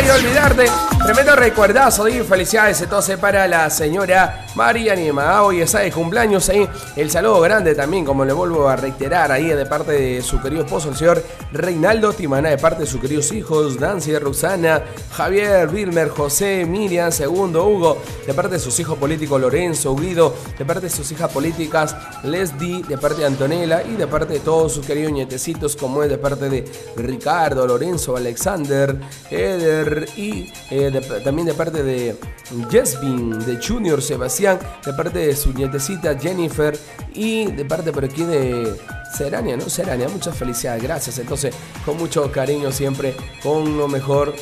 y olvidarte. Tremendo recuerdazo, y felicidades entonces para la señora María Nima. Hoy está de cumpleaños ahí. El saludo grande también, como le vuelvo a reiterar, ahí de parte de su querido esposo, el señor Reinaldo Timana, de parte de sus queridos hijos, Nancy, Roxana, Javier, Wilmer, José, Miriam, Segundo, Hugo, de parte de sus hijos políticos, Lorenzo, Guido, de parte de sus hijas políticas, Leslie, de parte de Antonella y de parte de todos sus queridos nietecitos, como es de parte de Ricardo, Lorenzo, Alexander, Eder y también de parte de Jesvin, de Junior, Sebastián, de parte de su nietecita Jennifer y de parte por aquí de Serania, ¿no? Serania, muchas felicidades, gracias. Entonces, con mucho cariño siempre, con lo mejor,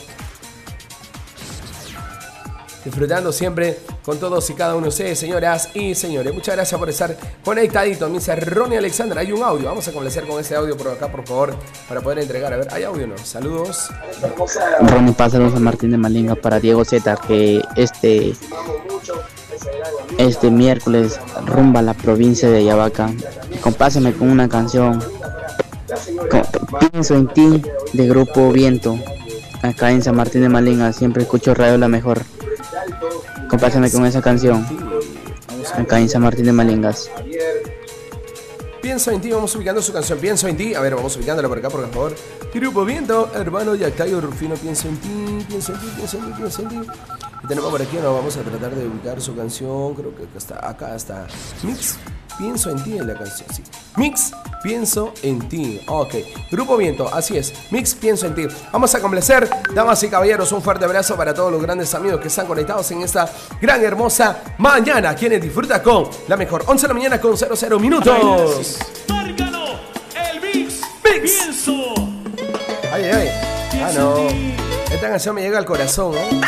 disfrutando siempre con todos y cada uno de ustedes, señoras y señores. Muchas gracias por estar conectadito. Me dice Ronnie Alexander, hay un audio. Vamos a complacer con ese audio por acá, por favor, para poder entregar. A ver, ¿hay audio o no? Saludos. Ronnie, pásalos a Martín de Malinga para Diego Z, que este miércoles rumba a la provincia de Ayabaca. Compásame con una canción, Pienso en ti, de Grupo Viento, acá en San Martín de Malinga. Siempre escucho Radio La Mejor. Compásame con esa canción, acá en San Martín de Malingas. Pienso en ti, vamos ubicando su canción, Pienso en ti. A ver, vamos ubicándola por acá, por favor. Grupo Viento, hermano Yacayo Rufino, Pienso en ti, pienso en ti, pienso en ti, pienso en ti. Y tenemos por aquí, no, vamos a tratar de ubicar su canción. Creo que acá está Mix, Pienso en ti en la canción, sí. Mix, Pienso en ti. Ok, Grupo Viento, así es. Mix, Pienso en ti. Vamos a complacer, damas y caballeros, un fuerte abrazo para todos los grandes amigos que están conectados en esta gran, hermosa mañana. Quienes disfrutan con la mejor 11 de la mañana con 00 minutos. Márcalo, el Mix, Pienso. Ay, ay. Ah, no. Esta canción me llega al corazón, ¿no?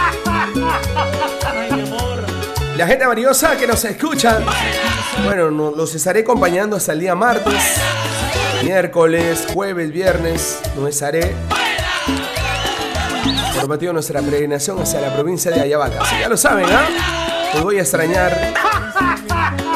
Ay, mi amor. La gente maravillosa que nos escucha. Bueno, los estaré acompañando hasta el día martes, miércoles, jueves, viernes. Nos estaré prometiendo nuestra peregrinación hacia la provincia de Ayabaca. Así ya lo saben, ¿ah? Los voy a extrañar.